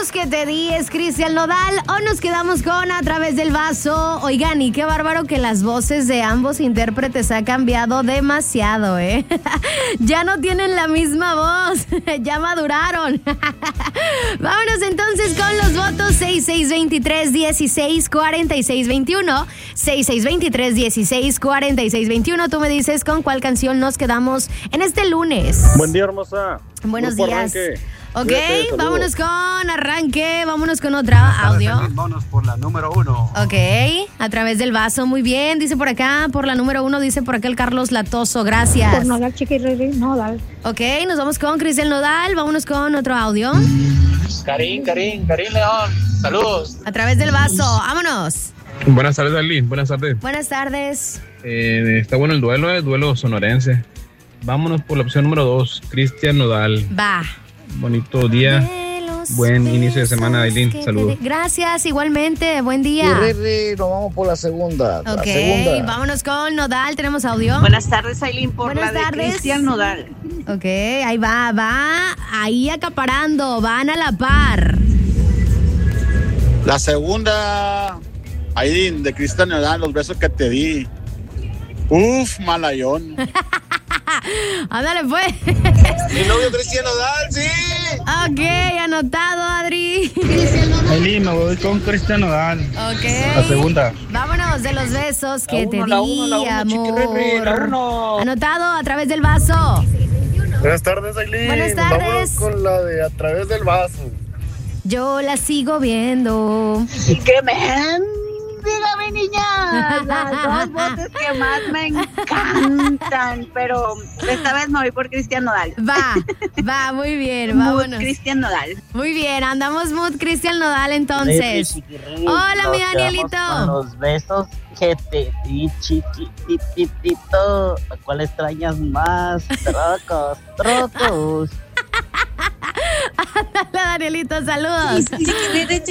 besos que te di es Cristian Nodal o nos quedamos con A Través del Vaso. Oigan, y qué bárbaro que las voces de ambos intérpretes ha cambiado demasiado, ¿eh? Ya no tienen la misma voz, ya maduraron. Vámonos entonces con los votos. 6623-164621 6623-164621. Tú me dices con cuál canción nos quedamos en este lunes. Buen día, hermosa. Buenos días. Arranque. Ok, Cuídate, vámonos con Arranque, vámonos con otra audio. Vámonos por la número 1. Ok, A Través del Vaso, muy bien, dice por acá, por la número 1, dice por acá el Carlos Latoso, gracias. Por Nodal, Chiquirri, Nodal. Ok, nos vamos con Cristian Nodal, vámonos con otro audio. Karim León, saludos. A Través del Vaso, vámonos. Buenas tardes, Arlene. Buenas tardes. Buenas tardes. Está bueno el duelo sonorense. Vámonos por la opción número 2, Cristian Nodal. Va. Bonito día. Buen inicio de semana, Aileen. Saludos. Gracias, igualmente. Buen día. Nos vamos por la segunda. Ok, vámonos con Nodal. ¿Tenemos audio? Buenas tardes, Aileen, por Buenas la de tardes. Cristian Nodal. Ok, ahí va ahí acaparando, van a la par. La segunda, Aileen, de Cristian Nodal, los besos que te di. Uf, malayón. Ándale, pues. Mi novio Cristian Nodal, sí. Ok, anotado, Adri. Aileen, me voy con Cristian Nodal. Ok. La segunda. Vámonos de los besos que te di, amor. uno. Anotado A Través del Vaso. Buenas tardes, Aileen. Buenas tardes. Vámonos con la de A Través del Vaso. Yo la sigo viendo. Y que me dígame, niña, las dos voces que más me encantan, pero esta vez me voy por Cristian Nodal. Va, muy bien, Mood vámonos. Cristian Nodal. Muy bien, andamos mood Cristian Nodal entonces. Hola, mi Danielito. Con los besos que te di, chiquititito. ¿Cuál extrañas más? Trocos. Hola, Danielito, saludos.